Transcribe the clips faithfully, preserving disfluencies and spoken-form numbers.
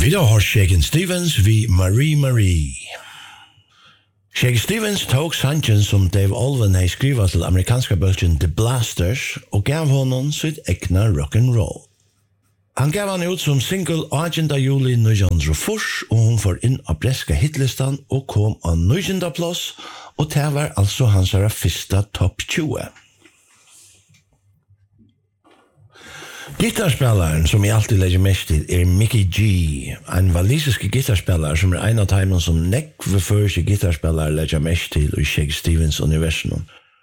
Vi da har Shakin' Stevens vi Marie Marie. Shakin' Stevens tog sangen som Dave Alvin hei skriva til amerikanska bølgen The Blasters og gav honom sitt egna rock'n'roll. Han gav han ut som single åttende juli nitton hundre og fyrre og hun får inn av breska hitlistan og kom av nittonde plass og det var altså hans fyrsta topp tjue. Gitarspelaren som jeg alltid legger mest til er Mickey G, en walisiske gitarspelare som er en av timene som nekve første gitarspelare legger mest til i Shakin' Stevens universum.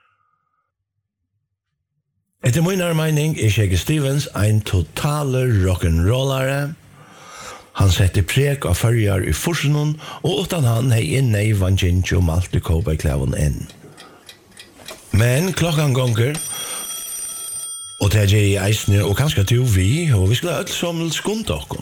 Etter min mening er Shakin' Stevens en totale rock'n'rollare. Han setter preg av førjar i forsenon, og utan han er inne i Vanjinjo og Malte Koberklæven inn. Men klokkan gonger, og det er i eisne, og kanskje til vi, og vi skulle ha alt som skund okkur.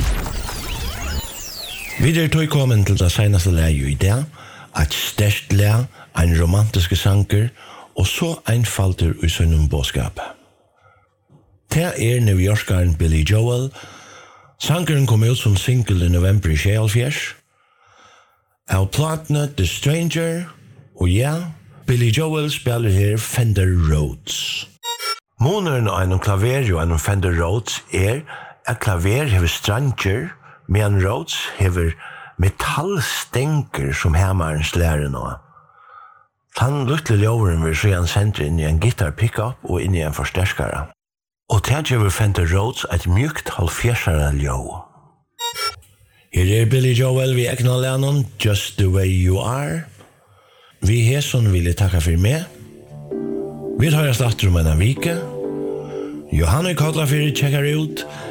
Videre tog kommen til det senaste leie i det, et sterkt leie, en romantiske sanger, og så einfalter i sønnen båskap. Det er New Yorkeren Billy Joel. Sangeren kom ut som single i november i tjuehalvfjerds. Av platene The Stranger, og ja, Billy Joel spiller her Fender Rhodes. Måneren av en klaver og en Fender Rhodes er at klaver hever stranger, men Rhodes hever metallstenker som hemmeren slærer nå. Han lukte ljøveren vil så han sender inn i en gitar pickup og inn i en forsterskare. Og det gjør Fender Rhodes et mjukt halvfjersere ljøv. Her er Billy Joel vi ekna lennon Just the Way You Are. Vi her som vil jeg takke for meg. Vi tar oss datter om en vike. Johanne Kodlafyr tjekkar ut